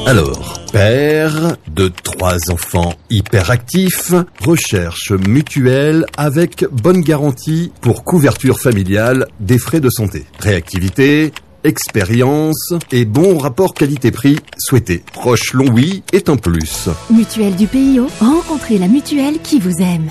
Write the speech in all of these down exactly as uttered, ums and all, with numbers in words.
Alors, père de trois enfants hyperactifs, recherche mutuelle avec bonne garantie pour couverture familiale des frais de santé. Réactivité, expérience et bon rapport qualité-prix souhaité. Proche Longwy est un plus. Mutuelle du P I O, rencontrez la mutuelle qui vous aime.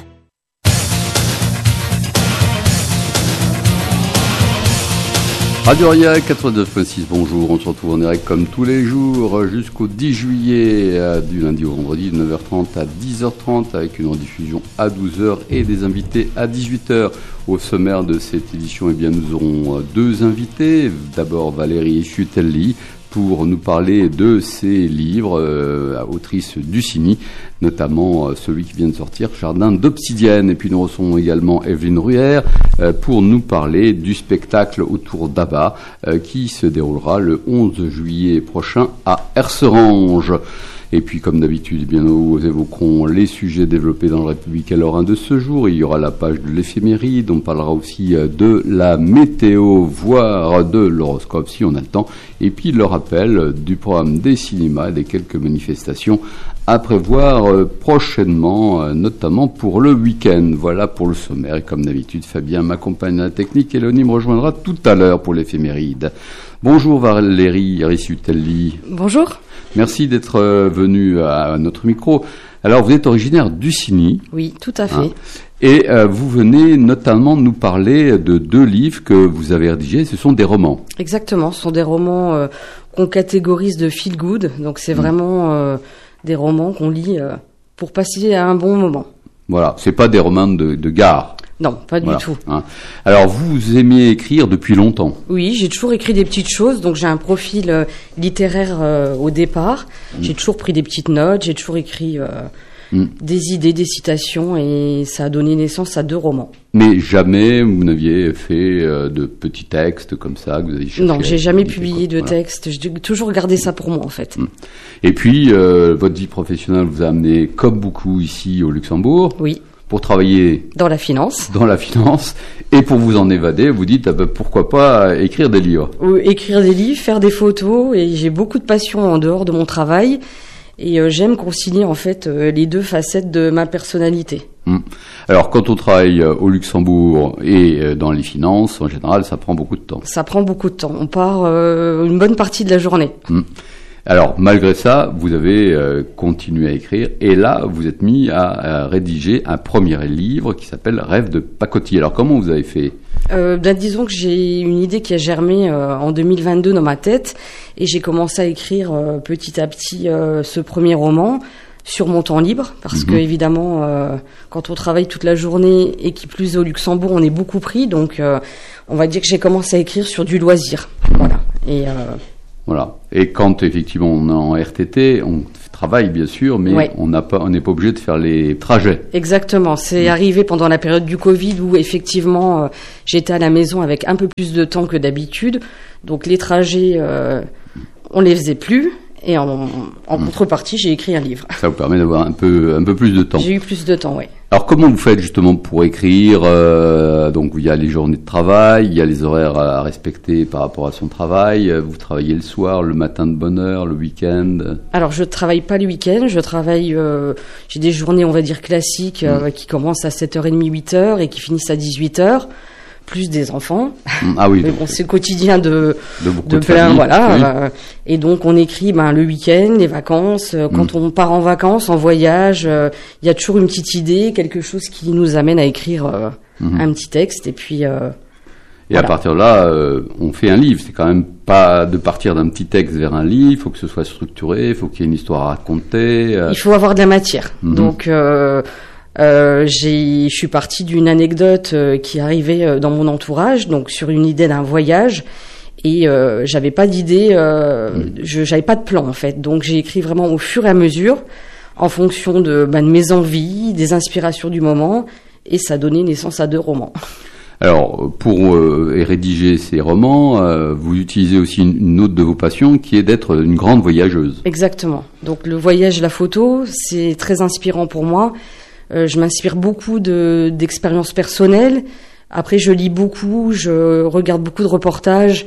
Radio Aria quatre-vingt-neuf point six, bonjour, on se retrouve en direct comme tous les jours jusqu'au dix juillet, du lundi au vendredi de neuf heures trente à dix heures trente avec une rediffusion à douze heures et des invités à dix-huit heures. Au sommaire de cette édition, eh bien, nous aurons deux invités. D'abord Valérie Chutelli pour nous parler de ses livres, euh, autrice du Cini, notamment euh, celui qui vient de sortir, Jardin d'Obsidienne. Et puis nous recevons également Evelyne Ruher euh, pour nous parler du spectacle autour d'Abba euh, qui se déroulera le onze juillet prochain à Herserange. Et puis, comme d'habitude, eh bien, nous évoquerons les sujets développés dans le Républicain Lorrain de ce jour. Il y aura la page de l'éphéméride, on parlera aussi de la météo, voire de l'horoscope, si on a le temps. Et puis, le rappel du programme des cinémas et des quelques manifestations à prévoir prochainement, notamment pour le week-end. Voilà pour le sommaire. Et comme d'habitude, Fabien m'accompagne à la technique et Léonie me rejoindra tout à l'heure pour l'éphéméride. Bonjour Valérie Rissutelli. Bonjour. Merci d'être venu à notre micro. Alors, vous êtes originaire du Cini. Oui, tout à fait. Hein, et euh, vous venez notamment nous parler de deux livres que vous avez rédigés. Ce sont des romans. Exactement. Ce sont des romans euh, qu'on catégorise de feel good. Donc, c'est mmh. vraiment euh, des romans qu'on lit euh, pour passer un bon moment. Voilà. C'est pas des romans de, de gare. Non, pas voilà, du tout. Hein. Alors, vous aimez écrire depuis longtemps? Oui, j'ai toujours écrit des petites choses. Donc, j'ai un profil euh, littéraire euh, au départ. Mmh. J'ai toujours pris des petites notes. J'ai toujours écrit euh, mmh. des idées, des citations. Et ça a donné naissance à deux romans. Mais jamais vous n'aviez fait euh, de petits textes comme ça que vous avez cherché? Non, j'ai jamais publié de voilà. textes. J'ai toujours gardé ça pour moi, en fait. Mmh. Et puis, euh, votre vie professionnelle vous a amené, comme beaucoup ici au Luxembourg. Oui. Pour travailler dans la finance, dans la finance, et pour vous en évader, vous dites ah ben, pourquoi pas écrire des livres. Oui, écrire des livres, faire des photos, et j'ai beaucoup de passion en dehors de mon travail, et euh, j'aime concilier en fait euh, les deux facettes de ma personnalité. Hum. Alors quand on travaille euh, au Luxembourg et euh, dans les finances, en général, ça prend beaucoup de temps. Ça prend beaucoup de temps. On part euh, une bonne partie de la journée. Hum. Alors, malgré ça, vous avez euh, continué à écrire, et là, vous êtes mis à, à rédiger un premier livre qui s'appelle Rêve de pacotille. Alors, comment vous avez fait? euh, ben, disons que j'ai une idée qui a germé euh, en deux mille vingt-deux dans ma tête, et j'ai commencé à écrire euh, petit à petit euh, ce premier roman sur mon temps libre, parce mmh. que évidemment, euh, quand on travaille toute la journée et qui plus au Luxembourg, on est beaucoup pris, donc euh, on va dire que j'ai commencé à écrire sur du loisir. Voilà. Et euh, Voilà. Et quand effectivement on est en R T T, on travaille bien sûr, mais ouais. on n'a pas, on n'est pas obligé de faire les trajets. Exactement. C'est mmh. arrivé pendant la période du Covid où effectivement euh, j'étais à la maison avec un peu plus de temps que d'habitude. Donc les trajets, euh, on les faisait plus. Et en, en mmh. contrepartie, j'ai écrit un livre. Ça vous permet d'avoir un peu, un peu plus de temps. J'ai eu plus de temps, oui. Alors, comment vous faites justement pour écrire euh, Donc, il y a les journées de travail, il y a les horaires à respecter par rapport à son travail. Vous travaillez le soir, le matin de bonne heure, le week-end? Alors, je travaille pas le week-end. Je travaille. Euh, j'ai des journées, on va dire classiques, euh, mmh. qui commencent à sept heures trente, huit heures et qui finissent à dix-huit heures. Plus des enfants. Ah oui. Mais bon, c'est le quotidien de, de beaucoup de, de plein, familles, voilà. Oui. Euh, et donc, on écrit, ben, le week-end, les vacances. Euh, quand mm. on part en vacances, en voyage, il euh, y a toujours une petite idée, quelque chose qui nous amène à écrire euh, mm. un petit texte. Et puis, euh, et voilà. à partir de là, euh, on fait un livre. C'est quand même pas de partir d'un petit texte vers un livre. Il faut que ce soit structuré, il faut qu'il y ait une histoire à raconter. Euh. Il faut avoir de la matière. Mm-hmm. Donc, euh, Euh, j'ai, je suis partie d'une anecdote euh, qui arrivait euh, dans mon entourage, donc sur une idée d'un voyage, et euh, j'avais pas d'idée, euh, mmh. je, j'avais pas de plan en fait, donc j'ai écrit vraiment au fur et à mesure, en fonction de, bah, de mes envies, des inspirations du moment, et ça a donné naissance à deux romans. Alors, pour euh, rédiger ces romans, euh, vous utilisez aussi une, une autre de vos passions, qui est d'être une grande voyageuse. Exactement. Donc le voyage, la photo, c'est très inspirant pour moi. Euh, je m'inspire beaucoup de, d'expériences personnelles. Après, je lis beaucoup, je regarde beaucoup de reportages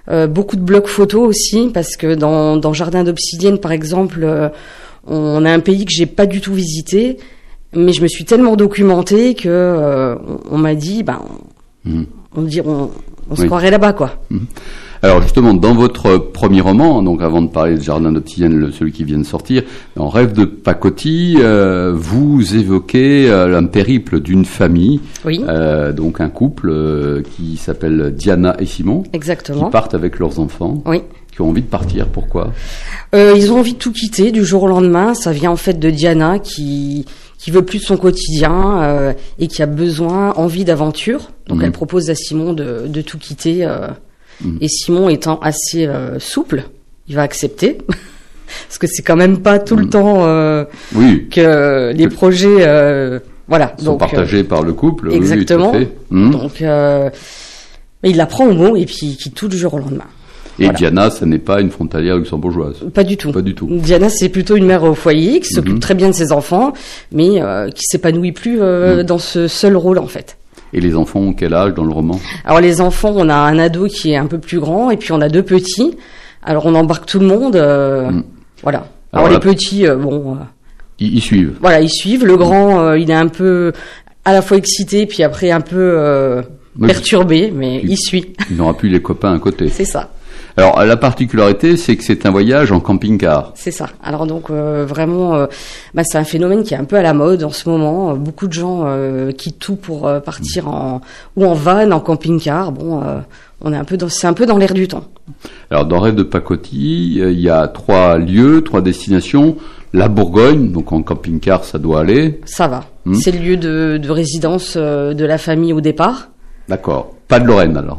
Euh, beaucoup de blocs photos aussi, parce que dans, dans Jardin d'Obsidienne, par exemple, euh, on a un pays que j'ai pas du tout visité, mais je me suis tellement documentée que euh, on, on m'a dit, ben, mmh. on, dit, on, on se oui. croirait là-bas, quoi. Mmh. Alors justement, dans votre premier roman, donc avant de parler de Jardin d'Obsidienne, le, celui qui vient de sortir, en Rêve de pacotille, euh, vous évoquez euh, un périple d'une famille, oui. euh, donc un couple euh, qui s'appelle Diana et Simon, exactement, qui partent avec leurs enfants, oui. qui ont envie de partir. Pourquoi ? euh, Ils ont envie de tout quitter du jour au lendemain. Ça vient en fait de Diana qui qui veut plus de son quotidien euh, et qui a besoin, envie d'aventure. Donc mmh. elle propose à Simon de, de tout quitter. Euh, Mmh. Et Simon étant assez euh, souple, il va accepter parce que c'est quand même pas tout mmh. le temps euh, oui. que les projets euh, voilà sont donc, partagés euh, par le couple. Exactement. Oui, mmh. Donc euh, il la prend au mot et puis il quitte tout du jour au lendemain. Et voilà. Diana, ça n'est pas une frontalière luxembourgeoise. Pas du tout. Pas du tout. Diana, c'est plutôt une mère au foyer qui s'occupe mmh. très bien de ses enfants, mais euh, qui s'épanouit plus euh, mmh. dans ce seul rôle en fait. Et les enfants ont quel âge dans le roman ? Alors les enfants, on a un ado qui est un peu plus grand et puis on a deux petits. Alors on embarque tout le monde. Euh, mmh. Voilà. Alors, Alors les la... petits, euh, bon... Euh, ils, ils suivent. Voilà, ils suivent. Le grand, euh, il est un peu à la fois excité puis après un peu euh, oui, perturbé, mais il, il suit. Il n'aura plus les copains à côté. C'est ça. Alors la particularité, c'est que c'est un voyage en camping-car. C'est ça. Alors donc euh, vraiment, euh, bah, c'est un phénomène qui est un peu à la mode en ce moment. Euh, beaucoup de gens euh, quittent tout pour euh, partir en ou en van, en camping-car. Bon, euh, on est un peu dans, c'est un peu dans l'air du temps. Alors dans Rêve de pacotille, il y a trois lieux, trois destinations. La Bourgogne, donc en camping-car, ça doit aller. Ça va. Hum. C'est le lieu de, de résidence euh, de la famille au départ. D'accord. Pas de Lorraine alors.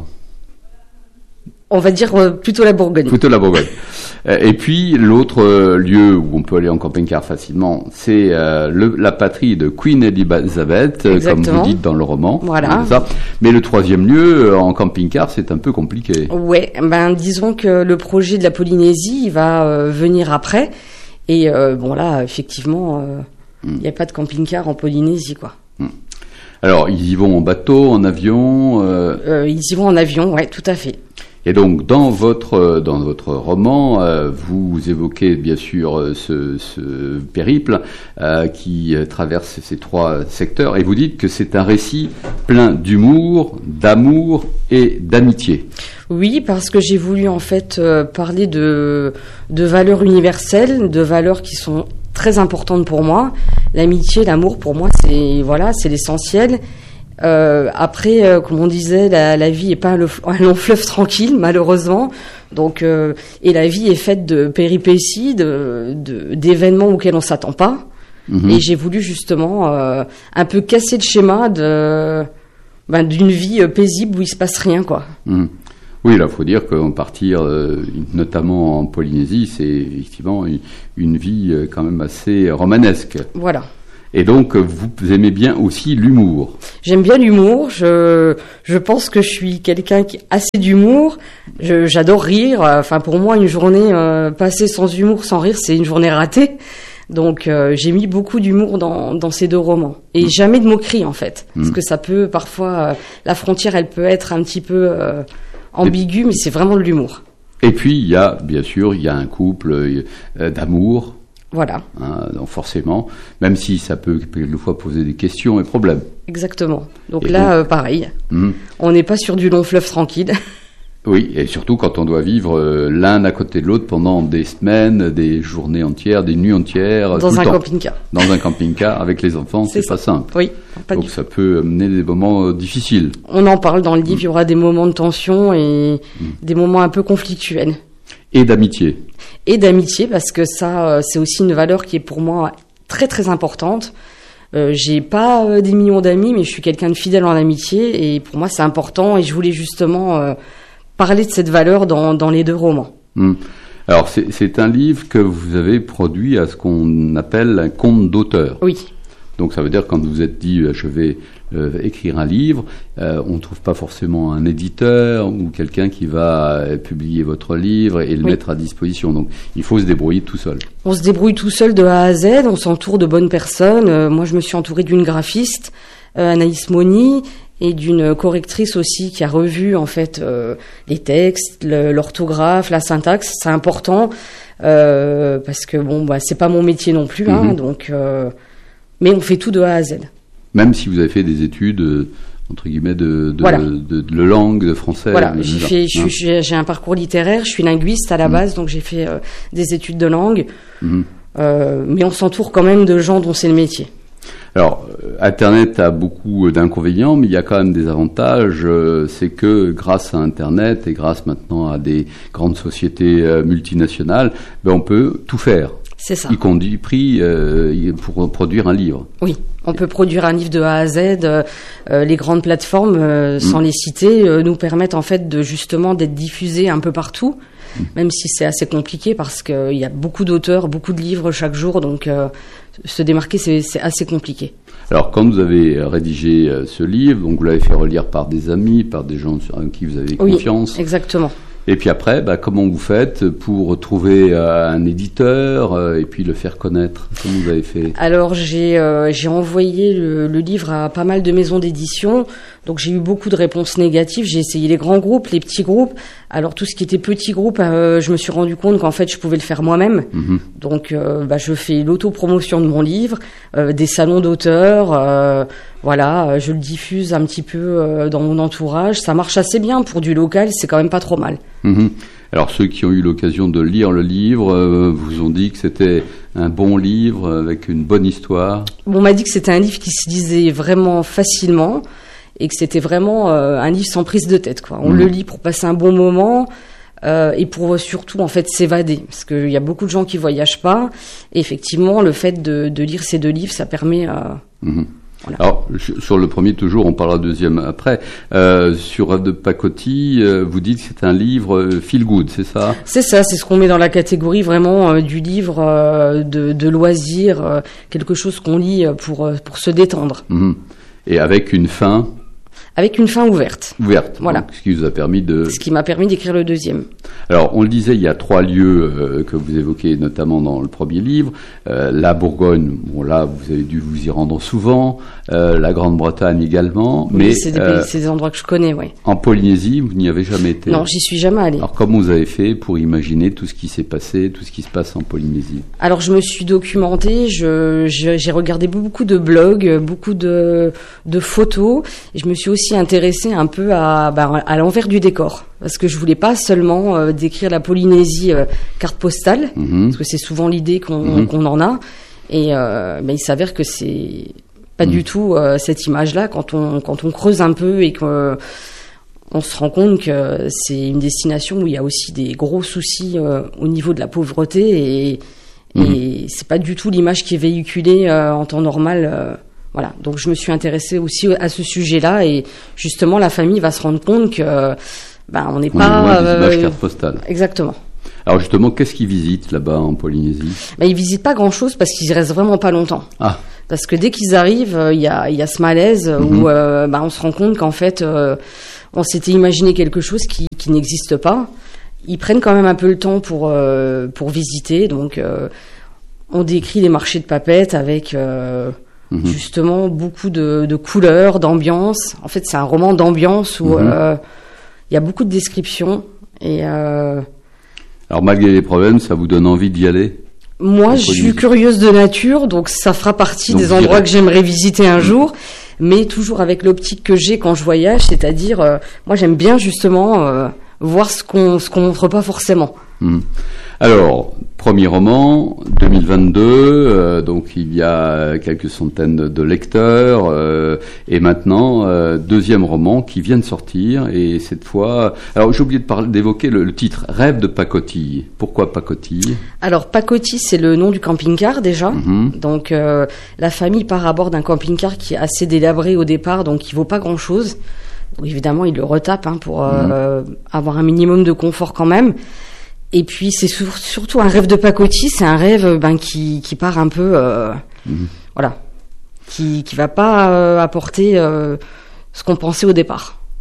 On va dire euh, plutôt la Bourgogne. Plutôt la Bourgogne. Et puis l'autre euh, lieu où on peut aller en camping-car facilement, c'est euh, le, la patrie de Queen Elizabeth, euh, comme vous dites dans le roman. Voilà. Ça. Mais le troisième lieu euh, en camping-car, c'est un peu compliqué. Ouais, ben disons que le projet de la Polynésie, il va euh, venir après. Et euh, bon là, effectivement, il euh, n'y mm. a pas de camping-car en Polynésie, quoi. Mm. Alors ils y vont en bateau, en avion. Euh... Euh, ils y vont en avion, ouais, tout à fait. Et donc dans votre dans votre roman, euh, vous évoquez bien sûr ce, ce périple euh, qui traverse ces trois secteurs, et vous dites que c'est un récit plein d'humour, d'amour et d'amitié. Oui, parce que j'ai voulu en fait euh, parler de de valeurs universelles, de valeurs qui sont très importantes pour moi. L'amitié, l'amour, pour moi, c'est voilà, c'est l'essentiel. Euh, après, euh, comme on disait, la, la vie est pas un, le, un long fleuve tranquille, malheureusement. Donc, euh, et la vie est faite de péripéties, de, de d'événements auxquels on s'attend pas. Mmh. Et j'ai voulu justement euh, un peu casser le schéma de ben, d'une vie paisible où il se passe rien, quoi. Mmh. Oui, là, faut dire qu'en partir, euh, notamment en Polynésie, c'est effectivement une, une vie euh, quand même assez romanesque. Voilà. Et donc, vous aimez bien aussi l'humour. J'aime bien l'humour. Je, je pense que je suis quelqu'un qui a assez d'humour. Je, j'adore rire. Enfin, pour moi, une journée euh, passée sans humour, sans rire, c'est une journée ratée. Donc, euh, j'ai mis beaucoup d'humour dans, dans ces deux romans. Et mmh. jamais de moquerie, en fait. Mmh. Parce que ça peut, parfois, euh, la frontière, elle peut être un petit peu euh, ambiguë, mais c'est vraiment de l'humour. Et puis, il y a, bien sûr, il y a un couple euh, d'amour. Voilà. Hein, donc forcément, même si ça peut quelquefois poser des questions et problèmes. Exactement. Donc et là, donc, euh, pareil. Mmh. On n'est pas sur du long fleuve tranquille. Oui, et surtout quand on doit vivre euh, l'un à côté de l'autre pendant des semaines, des journées entières, des nuits entières. Dans tout un le temps. camping-car. Dans un camping-car avec les enfants, c'est, c'est pas simple. Oui, pas donc du ça peut mener des moments euh, difficiles. On en parle dans le livre, mmh. il y aura des moments de tension et mmh. des moments un peu conflictuels. Et d'amitié. Et d'amitié, parce que ça, c'est aussi une valeur qui est pour moi très très importante. Euh, j'ai pas euh, des millions d'amis, mais je suis quelqu'un de fidèle en amitié, et pour moi c'est important, et je voulais justement euh, parler de cette valeur dans, dans les deux romans. Mmh. Alors c'est, c'est un livre que vous avez produit à ce qu'on appelle un compte d'auteur. Oui. Donc ça veut dire quand vous vous êtes dit je vais euh, écrire un livre, euh, on ne trouve pas forcément un éditeur ou quelqu'un qui va euh, publier votre livre et le oui. mettre à disposition. Donc il faut se débrouiller tout seul. On se débrouille tout seul de A à Z, on s'entoure de bonnes personnes. Euh, moi je me suis entourée d'une graphiste, euh, Anaïs Moni, et d'une correctrice aussi qui a revu en fait euh, les textes, le, l'orthographe, la syntaxe. C'est important euh, parce que bon, bah c'est pas mon métier non plus, hein, mm-hmm. donc euh, mais on fait tout de A à Z. Même si vous avez fait des études euh, entre guillemets de de, voilà. de, de, de langue, de français. Voilà, de, j'ai de, fait, hein. j'ai, j'ai un parcours littéraire, je suis linguiste à la base, mm-hmm. donc j'ai fait euh, des études de langue. Mm-hmm. Euh, mais on s'entoure quand même de gens dont c'est le métier. Alors, Internet a beaucoup d'inconvénients, mais il y a quand même des avantages. Euh, c'est que grâce à Internet et grâce maintenant à des grandes sociétés euh, multinationales, ben on peut tout faire. C'est ça. Y compris euh, pour produire un livre. Oui, on peut produire un livre de A à Z. Euh, les grandes plateformes, euh, sans mmh. les citer, euh, nous permettent en fait de justement d'être diffusés un peu partout. Même si c'est assez compliqué parce qu'il y a beaucoup d'auteurs, beaucoup de livres chaque jour, donc euh, se démarquer, c'est, c'est assez compliqué. Alors, quand vous avez rédigé euh, ce livre, donc vous l'avez fait relire par des amis, par des gens en qui vous avez confiance. Oui, exactement. Et puis après, bah, comment vous faites pour trouver euh, un éditeur euh, et puis le faire connaître? Comment vous avez fait? Alors, j'ai, euh, j'ai envoyé le, le livre à pas mal de maisons d'édition. Donc, j'ai eu beaucoup de réponses négatives. J'ai essayé les grands groupes, les petits groupes. Alors, tout ce qui était petits groupes, euh, je me suis rendu compte qu'en fait, je pouvais le faire moi-même. Mmh. Donc, euh, bah, je fais l'autopromotion de mon livre, euh, des salons d'auteurs. Euh, voilà, je le diffuse un petit peu euh, dans mon entourage. Ça marche assez bien pour du local. C'est quand même pas trop mal. Mmh. Alors ceux qui ont eu l'occasion de lire le livre euh, vous ont dit que c'était un bon livre avec une bonne histoire. Bon, on m'a dit que c'était un livre qui se lisait vraiment facilement et que c'était vraiment euh, un livre sans prise de tête, quoi. On mmh. le lit pour passer un bon moment euh, et pour surtout en fait s'évader, parce qu'il y a beaucoup de gens qui voyagent pas. Et effectivement, le fait de, de lire ces deux livres, ça permet. Euh, mmh. Voilà. Alors, sur le premier, toujours, on parlera deuxième après. Euh, sur Rêve de Pacotille, euh, vous dites que c'est un livre euh, feel good, c'est ça? C'est ça, c'est ce qu'on met dans la catégorie vraiment euh, du livre euh, de, de loisir, euh, quelque chose qu'on lit pour, pour se détendre. Mmh. Et avec une fin? Avec une fin ouverte. Ouverte, voilà. Donc, ce qui vous a permis de... Ce qui m'a permis d'écrire le deuxième. Alors, on le disait, il y a trois lieux euh, que vous évoquez, notamment dans le premier livre. Euh, la Bourgogne, bon là, vous avez dû vous y rendre souvent. Euh, la Grande-Bretagne également. Oui, mais c'est des, euh, pays, c'est des endroits que je connais, oui. En Polynésie, vous n'y avez jamais été? Non, j'y suis jamais allée. Alors, comment vous avez fait pour imaginer tout ce qui s'est passé, tout ce qui se passe en Polynésie? Alors, je me suis documentée, je, je, j'ai regardé beaucoup de blogs, beaucoup de, de photos, et je me suis aussi intéressée un peu à, bah, à l'envers du décor. Parce que je voulais pas seulement euh, décrire la Polynésie euh, carte postale, mmh. parce que c'est souvent l'idée qu'on, mmh. qu'on en a. Et euh, bah, il s'avère que c'est pas mmh. du tout euh, cette image-là. Quand on quand on creuse un peu et qu'on euh, on se rend compte que c'est une destination où il y a aussi des gros soucis euh, au niveau de la pauvreté et, mmh. et c'est pas du tout l'image qui est véhiculée euh, en temps normal. Euh, Voilà, donc je me suis intéressée aussi à ce sujet-là et justement la famille va se rendre compte que ben on n'est on pas loin des images carte postale. Exactement. Alors justement, qu'est-ce qu'ils visitent là-bas en Polynésie? Ben ils visitent pas grand-chose parce qu'ils restent vraiment pas longtemps. Ah. Parce que dès qu'ils arrivent, il y a il y a ce malaise mm-hmm. où euh, ben on se rend compte qu'en fait euh, on s'était imaginé quelque chose qui qui n'existe pas. Ils prennent quand même un peu le temps pour euh, pour visiter, donc euh, on décrit les marchés de papetettes avec euh, Mmh. justement beaucoup de, de couleurs, d'ambiance. En fait, c'est un roman d'ambiance où il mmh. euh, y a beaucoup de descriptions. Et euh... alors, malgré les problèmes, ça vous donne envie d'y aller? Moi, je suis curieuse de nature, donc ça fera partie donc, des endroits que j'aimerais visiter un mmh. jour, mais toujours avec l'optique que j'ai quand je voyage, c'est-à-dire, euh, moi, j'aime bien justement euh, voir ce qu'on ce qu'on montre pas forcément. Mmh. Alors, premier roman, deux mille vingt-deux, euh, donc il y a quelques centaines de, de lecteurs, euh, et maintenant, euh, deuxième roman qui vient de sortir, et cette fois... Alors, j'ai oublié de parler, d'évoquer le, le titre, Rêve de Pacotille. Pourquoi Pacotille? Alors, Pacotille, c'est le nom du camping-car, déjà. Mm-hmm. Donc, euh, la famille part à bord d'un camping-car qui est assez délabré au départ, donc qui vaut pas grand-chose. Donc, évidemment, ils le retapent hein, pour euh, mm-hmm. avoir un minimum de confort quand même. Et puis c'est sur, surtout un rêve de pacotille, c'est un rêve ben qui qui part un peu euh, mmh. voilà, qui qui va pas euh, apporter euh, ce qu'on pensait au départ.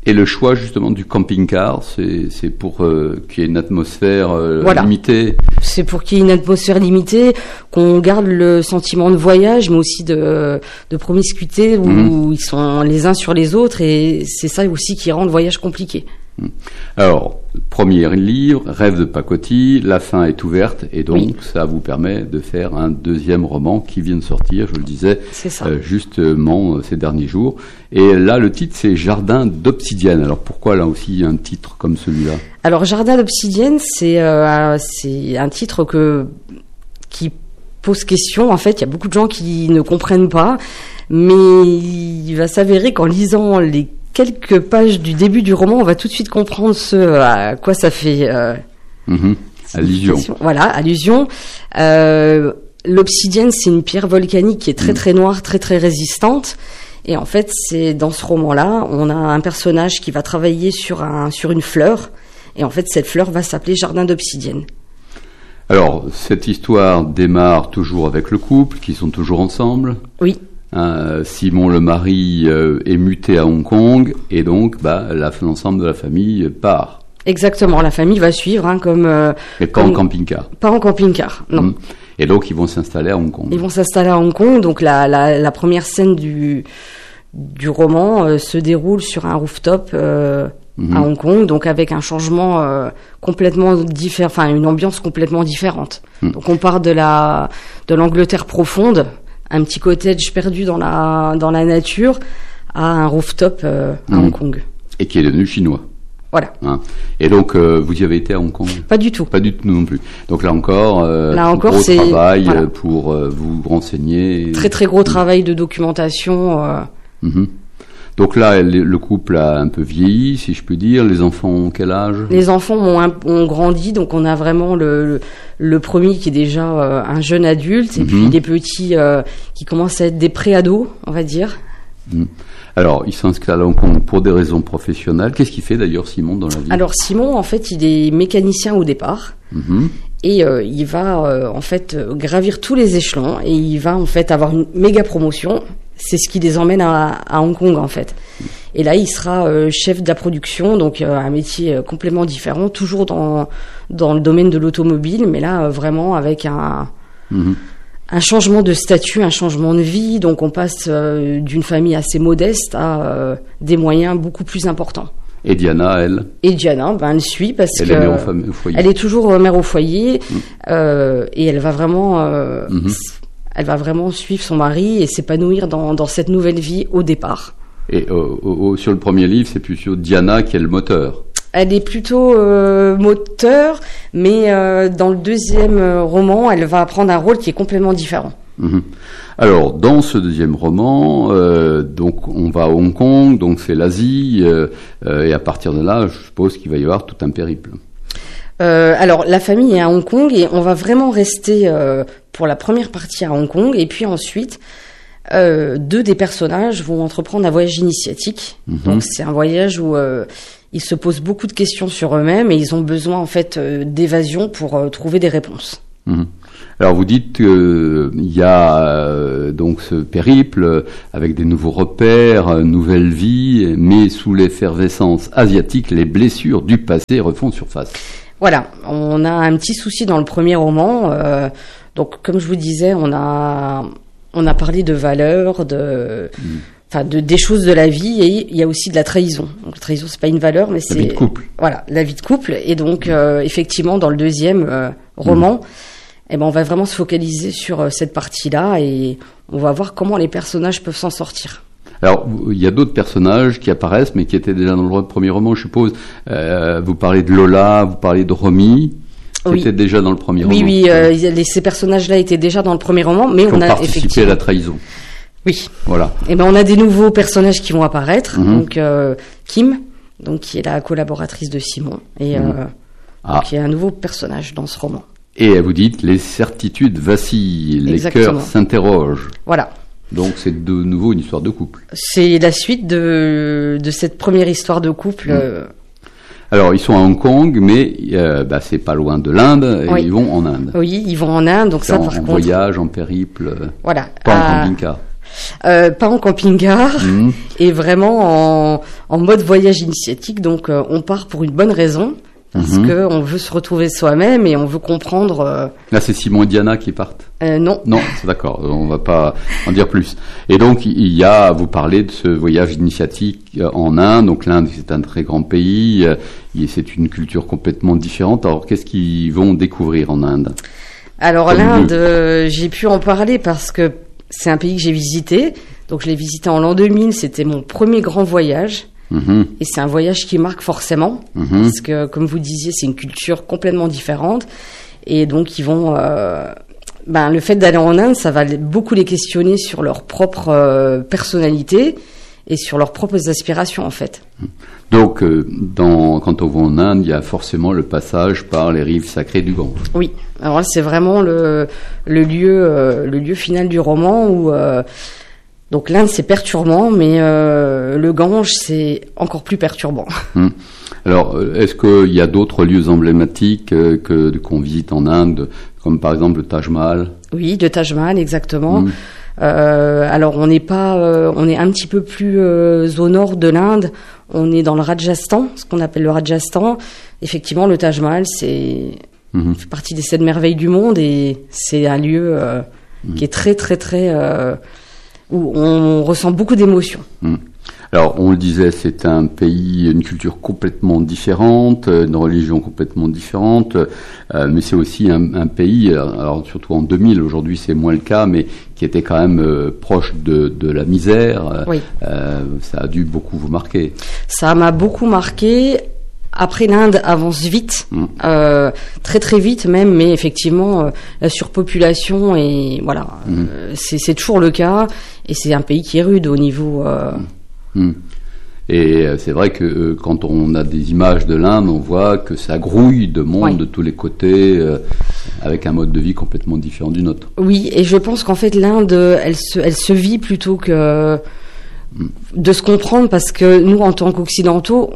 Et le choix justement du camping-car, c'est, c'est pour euh, qu'il y ait une atmosphère euh, voilà. limitée. C'est pour qu'il y ait une atmosphère limitée, qu'on garde le sentiment de voyage, mais aussi de, de promiscuité où mmh. ils sont les uns sur les autres, et c'est ça aussi qui rend le voyage compliqué. Alors, premier livre, Rêve de pacotille, la fin est ouverte, et donc oui. ça vous permet de faire un deuxième roman qui vient de sortir, je le disais, euh, justement ces derniers jours. Et là, le titre, c'est Jardin d'obsidienne. Alors pourquoi là aussi un titre comme celui-là ? Alors Jardin d'obsidienne, c'est, euh, c'est un titre que, qui pose question. En fait, il y a beaucoup de gens qui ne comprennent pas, mais il va s'avérer qu'en lisant les quelques pages du début du roman, on va tout de suite comprendre ce à quoi ça fait. Euh, mmh, allusion. Voilà, allusion. Euh, l'obsidienne, c'est une pierre volcanique qui est très mmh. très noire, très très résistante. Et en fait, c'est dans ce roman-là, on a un personnage qui va travailler sur un sur une fleur. Et en fait, cette fleur va s'appeler Jardin d'obsidienne. Alors, cette histoire démarre toujours avec le couple, qui sont toujours ensemble. Oui. Euh, Simon le mari euh, est muté à Hong Kong et donc bah, la, l'ensemble de la famille part. Exactement, la famille va suivre hein, comme. Euh, Mais pas comme, en camping-car. Pas en camping-car, non. Mmh. Et donc ils vont s'installer à Hong Kong. Ils vont s'installer à Hong Kong. Donc la la, la première scène du du roman euh, se déroule sur un rooftop euh, mmh. à Hong Kong, donc avec un changement euh, complètement différent, enfin une ambiance complètement différente. Mmh. Donc on part de la de l'Angleterre profonde. Un petit cottage perdu dans la dans la nature à un rooftop euh, à mmh. Hong Kong. Et qui est devenu chinois. Voilà. Hein. Et donc euh, vous y avez été à Hong Kong ? Pas du tout. Pas du tout non plus. Donc là encore, euh, là encore gros c'est travail voilà. pour euh, vous renseigner. Très très gros mmh. travail de documentation. Euh... Mmh. Donc là, le couple a un peu vieilli, si je puis dire. Les enfants ont quel âge ? Les enfants ont, un, ont grandi, donc on a vraiment le, le, le premier qui est déjà euh, un jeune adulte, et mmh. puis des petits euh, qui commencent à être des pré-ados, on va dire. Mmh. Alors, il s'installe à Hong Kong pour des raisons professionnelles. Qu'est-ce qu'il fait d'ailleurs, Simon, dans la vie ? Alors Simon, en fait, il est mécanicien au départ. Mmh. Et euh, il va euh, en fait gravir tous les échelons, et il va en fait avoir une méga promotion. C'est ce qui les emmène à, à Hong Kong en fait. Et là, il sera euh, chef de la production, donc euh, un métier euh, complètement différent, toujours dans dans le domaine de l'automobile, mais là euh, vraiment avec un mmh. un changement de statut, un changement de vie. Donc on passe euh, d'une famille assez modeste à euh, des moyens beaucoup plus importants. Et Diana, elle Et Diana, ben elle suit parce elle que est mère au, fam- au foyer. Elle est toujours euh, mère au foyer mmh. euh, et elle va vraiment. Euh, mmh. Elle va vraiment suivre son mari et s'épanouir dans, dans cette nouvelle vie au départ. Et au, au, sur le premier livre, c'est plutôt Diana qui est le moteur. Elle est plutôt euh, moteur, mais euh, dans le deuxième roman, elle va prendre un rôle qui est complètement différent. Mmh. Alors, dans ce deuxième roman, euh, donc on va à Hong Kong, donc c'est l'Asie, euh, euh, et à partir de là, je suppose qu'il va y avoir tout un périple. Euh, alors la famille est à Hong Kong et on va vraiment rester euh, pour la première partie à Hong Kong, et puis ensuite euh, deux des personnages vont entreprendre un voyage initiatique. Mmh. Donc c'est un voyage où euh, ils se posent beaucoup de questions sur eux-mêmes et ils ont besoin en fait euh, d'évasion pour euh, trouver des réponses. Mmh. Alors vous dites qu'il euh, y a euh, donc ce périple avec des nouveaux repères, euh, nouvelle vie, mais sous l'effervescence asiatique, les blessures du passé refont surface. Voilà, on a un petit souci dans le premier roman. Euh, donc, comme je vous disais, on a on a parlé de valeurs, de enfin mmh. de des choses de la vie, et il y a aussi de la trahison. Donc, la trahison, c'est pas une valeur, mais c'est la vie de couple. Voilà, la vie de couple. Et donc, euh, effectivement, dans le deuxième euh, roman, mmh. eh ben, on va vraiment se focaliser sur euh, cette partie-là, et on va voir comment les personnages peuvent s'en sortir. Alors, il y a d'autres personnages qui apparaissent, mais qui étaient déjà dans le premier roman, je suppose. Euh, vous parlez de Lola, vous parlez de Romy, qui oui. étaient déjà dans le premier oui, roman. Oui, oui, euh, les, ces personnages-là étaient déjà dans le premier roman, mais qui on ont a participé effectivement... à la trahison. Oui. Voilà. Et ben, on a des nouveaux personnages qui vont apparaître. Mm-hmm. Donc euh, Kim, donc qui est la collaboratrice de Simon, et mm-hmm. euh, ah. qui est un nouveau personnage dans ce roman. Et vous dites, les certitudes vacillent, les Exactement. cœurs s'interrogent. Voilà. Donc c'est de nouveau une histoire de couple. C'est la suite de, de cette première histoire de couple. Mmh. Euh... Alors ils sont à Hong Kong, mais euh, bah, c'est pas loin de l'Inde, et oui. ils vont en Inde. Oui, ils vont en Inde, donc c'est ça en, par en contre... voyage, en périple, voilà. pas à... en camping-car. euh, Pas en camping-car, mmh. et vraiment en, en mode voyage initiatique. Donc, euh, on part pour une bonne raison, parce mmh. que on veut se retrouver soi-même et on veut comprendre. Euh... Là, c'est Simon et Diana qui partent. Euh, non. Non, c'est d'accord. On va pas en dire plus. Et donc, il y a, vous parlez de ce voyage initiatique en Inde. Donc, l'Inde, c'est un très grand pays. Et c'est une culture complètement différente. Alors, qu'est-ce qu'ils vont découvrir en Inde? Alors, Comme l'Inde, euh, j'ai pu en parler parce que c'est un pays que j'ai visité. Donc, je l'ai visité en l'an deux mille. C'était mon premier grand voyage. Mmh. Et c'est un voyage qui marque forcément. Mmh. Parce que, comme vous disiez, c'est une culture complètement différente. Et donc, ils vont... Euh, ben, le fait d'aller en Inde, ça va beaucoup les questionner sur leur propre euh, personnalité et sur leurs propres aspirations, en fait. Donc, euh, dans, quand on va en Inde, il y a forcément le passage par les rives sacrées du Gange. Oui. Alors là, c'est vraiment le, le lieu, euh, le lieu final du roman où, euh, donc l'Inde, c'est perturbant, mais euh, le Gange, c'est encore plus perturbant. Hum. Alors, est-ce qu'il y a d'autres lieux emblématiques euh, que qu'on visite en Inde, comme par exemple le Taj Mahal? Oui, le Taj Mahal, exactement. Mmh. Euh, alors, on n'est pas, euh, on est un petit peu plus euh, au nord de l'Inde. On est dans le Rajasthan, ce qu'on appelle le Rajasthan. Effectivement, le Taj Mahal, c'est mmh. fait partie des sept merveilles du monde et c'est un lieu euh, mmh. qui est très, très, très euh, où on ressent beaucoup d'émotions. Mmh. Alors, on le disait, c'est un pays, une culture complètement différente, une religion complètement différente, euh, mais c'est aussi un, un pays, alors surtout en deux mille, aujourd'hui c'est moins le cas, mais qui était quand même euh, proche de, de la misère. Oui. Euh, ça a dû beaucoup vous marquer. Ça m'a beaucoup marqué. Après, l'Inde avance vite, mmh. euh, très très vite même, mais effectivement, euh, la surpopulation et voilà, mmh. euh, c'est, c'est toujours le cas, et c'est un pays qui est rude au niveau. Euh, mmh. Et c'est vrai que euh, quand on a des images de l'Inde, on voit que ça grouille de monde oui. de tous les côtés, euh, avec un mode de vie complètement différent du nôtre. Oui, et je pense qu'en fait l'Inde, elle se, elle se vit plutôt que de se comprendre, parce que nous, en tant qu'occidentaux,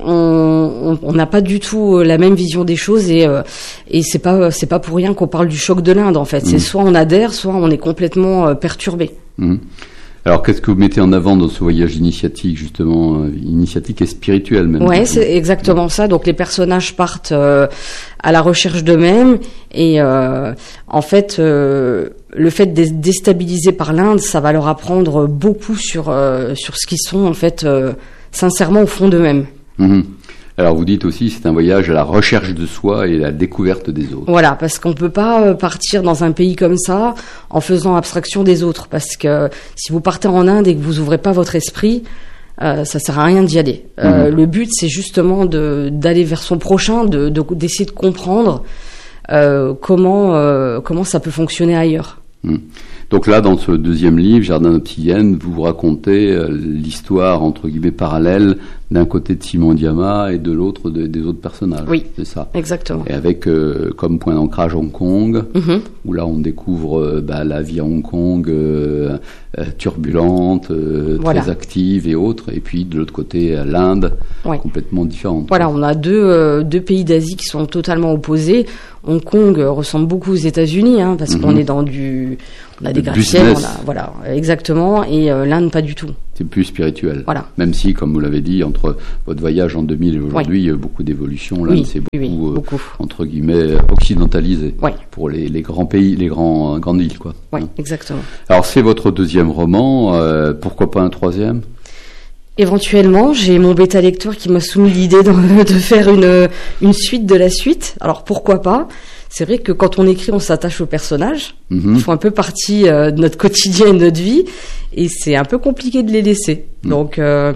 on n'a pas du tout la même vision des choses, et, euh, et c'est pas c'est pas pour rien qu'on parle du choc de l'Inde. En fait, mmh. c'est soit on adhère, soit on est complètement euh, perturbé. Mmh. Alors, qu'est-ce que vous mettez en avant dans ce voyage initiatique, justement, euh, initiatique et spirituel même? Ouais, c'est exactement ouais. ça. Donc, les personnages partent euh, à la recherche d'eux-mêmes, et euh, en fait, euh, le fait d'être déstabilisé par l'Inde, ça va leur apprendre beaucoup sur euh, sur ce qu'ils sont en fait euh, sincèrement au fond d'eux-mêmes. Mmh. Alors vous dites aussi, c'est un voyage à la recherche de soi et à la découverte des autres. Voilà, parce qu'on peut pas partir dans un pays comme ça en faisant abstraction des autres, parce que si vous partez en Inde et que vous ouvrez pas votre esprit, euh, ça sert à rien d'y aller. Mmh. Euh, le but, c'est justement de d'aller vers son prochain, de, de d'essayer de comprendre euh, comment euh, comment ça peut fonctionner ailleurs. Mmh. Donc là, dans ce deuxième livre, Jardin d'Obsidienne, vous racontez euh, l'histoire, entre guillemets, parallèle, d'un côté de Simon Diama et de l'autre de, des autres personnages. Oui, c'est ça. Exactement. Et avec euh, comme point d'ancrage Hong Kong, mm-hmm. où là on découvre euh, bah, la vie à Hong Kong euh, euh, turbulente, euh, voilà. très active et autres, et puis de l'autre côté l'Inde, ouais. complètement différente. Voilà, on a deux, euh, deux pays d'Asie qui sont totalement opposés. Hong Kong ressemble beaucoup aux États-Unis, hein, parce mm-hmm. qu'on est dans du, on a des gratte-ciels, on a, voilà, exactement, et euh, l'Inde pas du tout. C'est plus spirituel. Voilà. Même si, comme vous l'avez dit, entre votre voyage en deux mille et aujourd'hui, oui. il y a beaucoup d'évolution. L'Inde, oui, c'est beaucoup, oui, oui, beaucoup. Euh, entre guillemets, occidentalisé. Oui. Pour les, les grands pays, les grands, euh, grandes îles, quoi. Oui, hein. exactement. Alors, c'est votre deuxième roman. Euh, pourquoi pas un troisième? Éventuellement, j'ai mon bêta lecteur qui m'a soumis l'idée de, de faire une, une suite de la suite. Alors, pourquoi pas? C'est vrai que quand on écrit, on s'attache aux personnages. Mm-hmm. Ils font un peu partie euh, de notre quotidien et de notre vie. Et c'est un peu compliqué de les laisser. Mm. Donc, euh,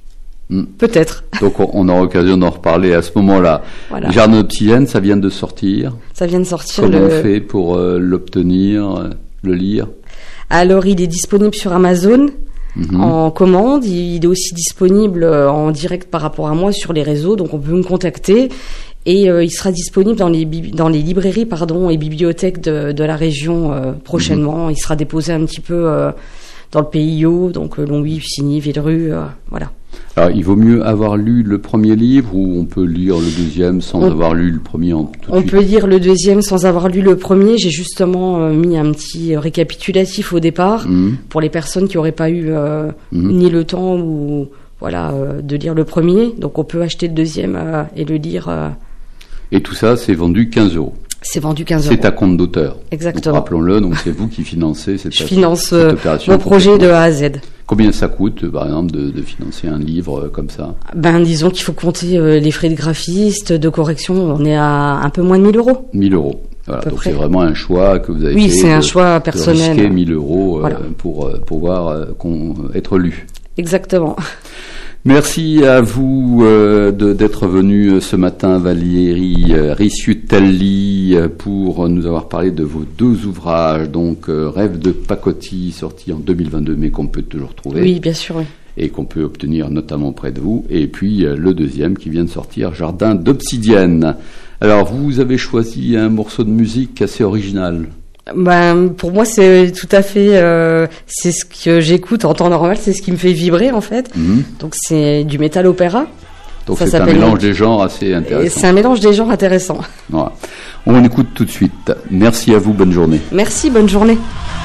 mm. peut-être. Donc, on, on aura l'occasion d'en reparler à ce moment-là. Voilà. Jardin d'Obsidienne, ça vient de sortir. Ça vient de sortir. Comment le... on fait pour euh, l'obtenir, euh, le lire? Alors, il est disponible sur Amazon. Mmh. En commande, il est aussi disponible en direct par rapport à moi sur les réseaux, donc on peut me contacter, et euh, il sera disponible dans les bi- dans les librairies pardon et bibliothèques de, de la région euh, prochainement. Mmh. Il sera déposé un petit peu euh, dans le P I O, donc euh, Longwy, Signy, Villerue, euh, voilà. Alors, il vaut mieux avoir lu le premier livre ou on peut lire le deuxième sans on, avoir lu le premier en tout de On suite. peut lire le deuxième sans avoir lu le premier. J'ai justement euh, mis un petit récapitulatif au départ mmh. pour les personnes qui n'auraient pas eu euh, mmh. ni le temps ou voilà euh, de lire le premier. Donc, on peut acheter le deuxième euh, et le lire. Euh... Et tout ça, c'est vendu quinze euros. C'est vendu quinze euros. C'est à compte d'auteur. Exactement. Donc, rappelons-le, donc c'est vous qui financez cette, Je finance cette euh, opération. mon projet de A à Z. Combien ça coûte, par exemple, de, de financer un livre comme ça? Ben, disons qu'il faut compter euh, les frais de graphiste, de correction. On est à un peu moins de mille euros. mille euros. Voilà, donc près. C'est vraiment un choix que vous avez oui, fait. Oui, c'est de, un choix personnel. De risquer mille euros euh, voilà. pour euh, pouvoir euh, être lu. Exactement. Merci à vous euh, de, d'être venu ce matin, Valérie euh, Risciutelli, pour nous avoir parlé de vos deux ouvrages, donc euh, Rêve de pacotille, sorti en deux mille vingt-deux, mais qu'on peut toujours trouver. Oui, bien sûr, oui. Et qu'on peut obtenir notamment auprès de vous. Et puis euh, le deuxième qui vient de sortir, Jardin d'obsidienne. Alors, vous avez choisi un morceau de musique assez original. Ben, pour moi, c'est tout à fait, euh, c'est ce que j'écoute en temps normal, c'est ce qui me fait vibrer en fait. Mmh. Donc c'est du métal opéra. Donc ça c'est un mélange des genres assez intéressant. Et c'est un mélange des genres intéressant. Voilà. On écoute tout de suite. Merci à vous, bonne journée. Merci, bonne journée.